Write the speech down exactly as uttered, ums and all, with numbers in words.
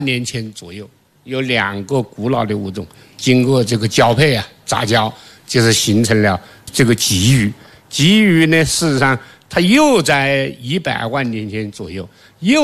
年前左右，有两个古老的物种经过这个交配啊、杂交，就是形成了这个鲫鱼。鲫鱼呢，事实上它又在一百万年前左右又。